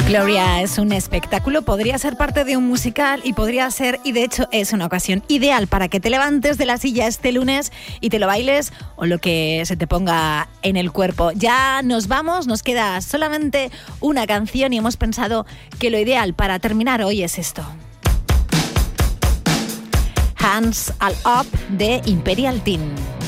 Gloria es un espectáculo, podría ser parte de un musical y podría ser, y de hecho es una ocasión ideal para que te levantes de la silla este lunes y te lo bailes o lo que se te ponga en el cuerpo. Ya nos vamos, nos queda solamente una canción y hemos pensado que lo ideal para terminar hoy es esto. Hands All Up de Imperial Teen.